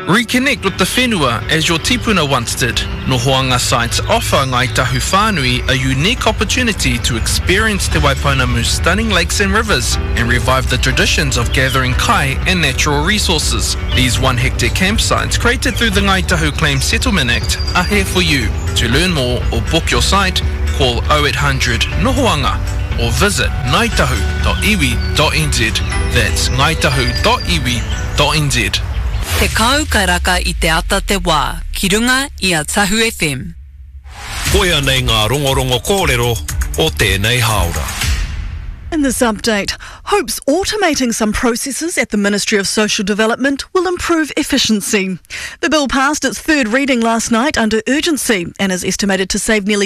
Reconnect with the whenua as your tipuna once did. Nohoanga sites offer Ngai Tahu Whānui a unique opportunity to experience Te Waipounamu's stunning lakes and rivers and revive the traditions of gathering kai and natural resources. These 1 hectare campsites created through the Ngai Tahu Claims Settlement Act are here for you. To learn more or book your site, call 0800 Nohoanga or visit ngaitahu.iwi.nz. That's ngaitahu.iwi.nz. Te kau karaka I te ata te wā, ki runga I a Tahu FM. Koia nei ngā rongorongo kōrero o tēnei haora. In this update, hopes automating some processes at the Ministry of Social Development will improve efficiency. The bill passed its third reading last night under urgency and is estimated to save nearly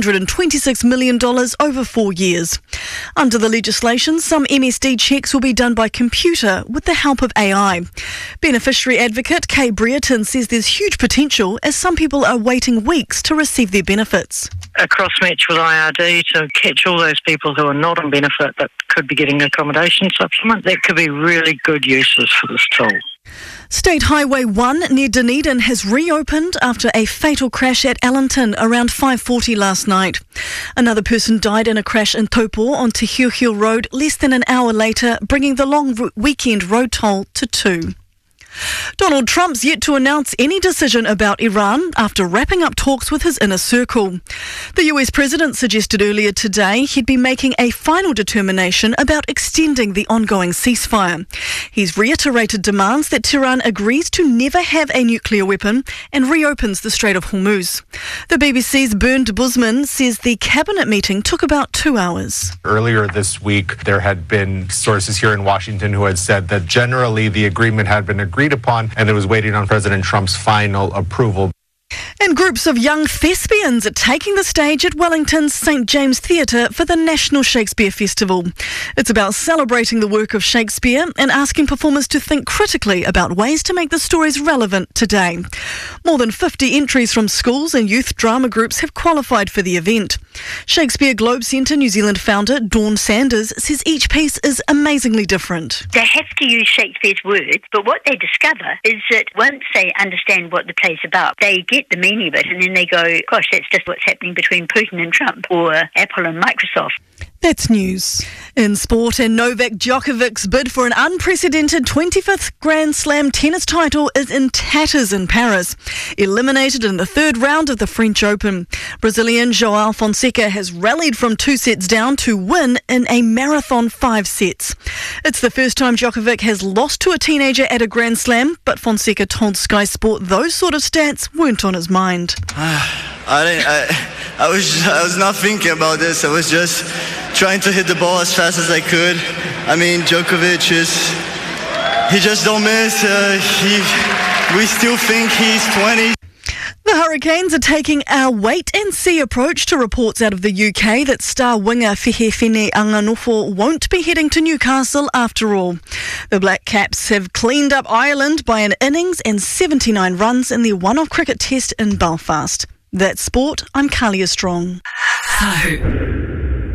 $226 million over 4 years. Under the legislation, some MSD checks will be done by computer with the help of AI. Beneficiary advocate Kay Brereton says there's huge potential as some people are waiting weeks to receive their benefits. A cross-match with IRD to catch all those people who are not on benefit that could be getting accommodation supplement. That could be really good uses for this tool. State Highway 1 near Dunedin has reopened after a fatal crash at Allenton around 5:40 last night. Another person died in a crash in Taupo on Te Hiu Road less than an hour later, bringing the long weekend road toll to 2. Donald Trump's yet to announce any decision about Iran after wrapping up talks with his inner circle. The US president suggested earlier today he'd be making a final determination about extending the ongoing ceasefire. He's reiterated demands that Tehran agrees to never have a nuclear weapon and reopens the Strait of Hormuz. The BBC's Bernd Busman says the cabinet meeting took about 2 hours. Earlier this week, there had been sources here in Washington who had said that generally the agreement had been agreed upon and it was waiting on President Trump's final approval. And groups of young thespians are taking the stage at Wellington's St James Theatre for the National Shakespeare Festival. It's about celebrating the work of Shakespeare and asking performers to think critically about ways to make the stories relevant today. More than 50 entries from schools and youth drama groups have qualified for the event. Shakespeare Globe Centre New Zealand founder Dawn Sanders says each piece is amazingly different. They have to use Shakespeare's words, but what they discover is that once they understand what the play's about, they get the meaning of it, and then they go, gosh, that's just what's happening between Putin and Trump, or Apple and Microsoft. That's news. In sport, and Novak Djokovic's bid for an unprecedented 25th Grand Slam tennis title is in tatters in Paris. Eliminated in the third round of the French Open, Brazilian João Fonseca has rallied from 2 sets down to win in a marathon 5 sets. It's the first time Djokovic has lost to a teenager at a Grand Slam, but Fonseca told Sky Sport those sort of stats weren't on his mind. I was not thinking about this. I was just trying to hit the ball as fast as I could. I mean, Djokovic he just don't miss. We still think he's 20. The Hurricanes are taking a wait-and-see approach to reports out of the UK that star winger Fehefene Anganofo won't be heading to Newcastle after all. The Black Caps have cleaned up Ireland by an innings and 79 runs in their one-off cricket test in Belfast. That's sport. I'm Kalia Strong. Tahu.